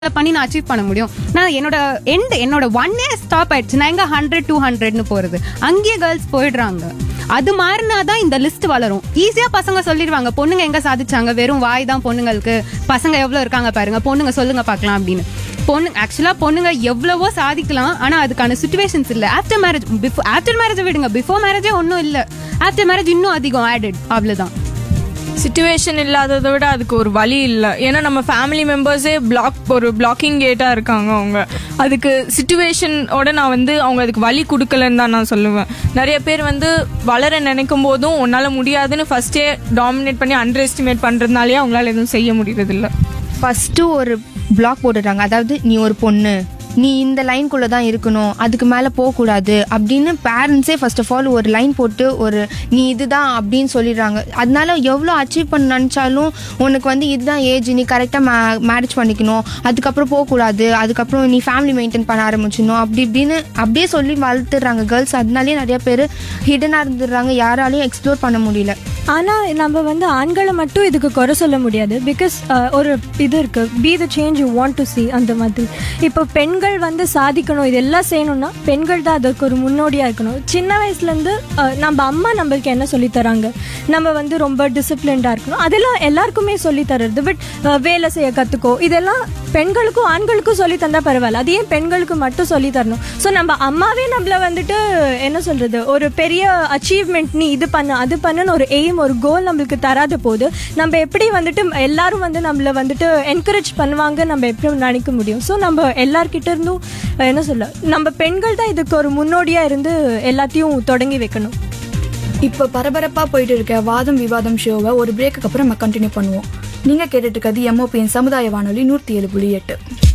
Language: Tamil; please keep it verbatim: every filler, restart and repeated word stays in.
பண்ணி நான் அச்சீவ் பண்ண முடியும். நான் என்னோட எண்ட் என்னோட ஒன் இயர் ஸ்டாப் ஆயிடுச்சு. நான் எங்க ஹண்ட்ரட் டூ ஹண்ட்ரட்னு போறது, அங்கேயே கேர்ள்ஸ் போயிடுறாங்க. அது மாறினாதான் இந்த லிஸ்ட் வளரும். ஈஸியா பசங்க சொல்லிடுவாங்க பொண்ணுங்க எங்க சாதிச்சாங்க, வெறும் வாய் தான் பொண்ணுங்களுக்கு, பசங்க எவ்வளவு இருக்காங்க பாருங்க, பொண்ணுங்க சொல்லுங்க பாக்கலாம் அப்படின்னு. பொண்ணு ஆக்சுவலா பொண்ணுங்க எவ்வளவோ சாதிக்கலாம், ஆனா அதுக்கான சிச்சுவேஷன்ஸ் இல்ல. ஆஃப்டர் மேரேஜ் ஆஃப்டர் மேரேஜ் விடுங்க, பிஃபோர் மேரேஜே ஒன்னும் இல்ல, ஆஃப்டர் மேரேஜ் இன்னும் அதிகம் ஆடட். அவ்வளவுதான். சிச்சுவேஷன் இல்லாததை விட அதுக்கு ஒரு வழி இல்லை. ஏன்னா நம்ம ஃபேமிலி மெம்பர்ஸே பிளாக் ஒரு பிளாக்கிங் கேட்டா இருக்காங்க. அவங்க அதுக்கு சிச்சுவேஷனோட நான் வந்து அவங்க அதுக்கு வழி கொடுக்கலன்னு தான் நான் சொல்லுவேன். நிறைய பேர் வந்து வளர நினைக்கும் போதும் உன்னால முடியாதுன்னு ஃபர்ஸ்டே டாமினேட் பண்ணி அண்டர் எஸ்டிமேட் பண்றதுனாலே அவங்களால எதுவும் செய்ய முடியறது இல்லை. ஃபஸ்ட்டு ஒரு பிளாக் போட்டுடுறாங்க. அதாவது நீ ஒரு பொண்ணு, நீ இந்த லைன்குள்ளே தான் இருக்கணும், அதுக்கு மேலே போகக்கூடாது அப்படின்னு பேரண்ட்ஸே ஃபர்ஸ்ட் ஆஃப் ஆல் ஒரு லைன் போட்டு ஒரு நீ இதுதான் அப்படின்னு சொல்லிடுறாங்க. அதனால எவ்வளோ அச்சீவ் பண்ண நினச்சாலும் உனக்கு வந்து இதுதான் ஏஜ், நீ கரெக்டாக மே மேரேஜ் பண்ணிக்கணும், அதுக்கப்புறம் போகக்கூடாது, அதுக்கப்புறம் நீ ஃபேமிலி மெயின்டைன் பண்ண ஆரம்பிச்சிடணும் அப்படி இப்படின்னு அப்படியே சொல்லி வளர்த்துடுறாங்க கேர்ள்ஸ். அதனாலே நிறைய பேர் ஹிடனாக இருந்துடுறாங்க, யாராலையும் எக்ஸ்ப்ளோர் பண்ண முடியல. ஆனால் நம்ம வந்து ஆண்களை மட்டும் இதுக்கு குறை சொல்ல முடியாது. பிகாஸ் ஒரு இது இருக்குது, be the change you want to C. அந்த மாதிரி இப்போ பெண்கள் வந்து சாதிக்கணும், இதெல்லாம் செய்யணும்னா பெண்கள் தான் அதுக்கு ஒரு முன்னோடியாக இருக்கணும். சின்ன வயசுலேருந்து நம்ம அம்மா நம்மளுக்கு என்ன சொல்லித்தராங்க, நம்ம வந்து ரொம்ப டிசிப்ளின்டாக இருக்கணும், அதெல்லாம் எல்லாருக்குமே சொல்லித்தரது. பட் வேலை செய்ய கற்றுக்கோ, இதெல்லாம் பெண்களுக்கும் ஆண்களுக்கும் சொல்லி தந்தால் பரவாயில்ல, அது ஏன் பெண்களுக்கு மட்டும் சொல்லி தரணும்? ஸோ நம்ம அம்மாவே நம்மள வந்துட்டு என்ன சொல்கிறது, ஒரு பெரிய அச்சீவ்மெண்ட் நீ இது பண்ணு அது பண்ணுன்னு ஒரு எய்ம் ஒரு கோல் நம்மளுக்கு தராத போது நம்ம எப்படி வந்துட்டு எல்லாரும் வந்து நம்மள வந்துட்டு என்கரேஜ் பண்ணுவாங்க நம்ம எப்படி நினைக்க முடியும்? ஸோ நம்ம எல்லார்கிட்ட இருந்தும் என்ன சொல்ல, நம்ம பெண்கள் தான் இதுக்கு ஒரு முன்னோடியாக இருந்து எல்லாத்தையும் தொடங்கி வைக்கணும். இப்போ பரபரப்பாக போயிட்டு இருக்க வாதம் விவாதம் ஷோவை ஒரு பிரேக்குக்கு அப்புறம் நம்ம கண்டினியூ பண்ணுவோம். நீங்கள் கேட்டுட்டு இருக்கிறது எம்ஓபியின் சமுதாய வானொலி நூற்றி ஏழு புள்ளி எட்டு.